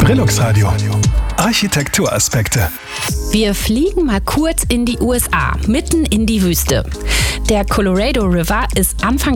Brillux Radio. Architekturaspekte. Wir fliegen mal kurz in die USA, mitten in die Wüste. Der Colorado River ist Anfang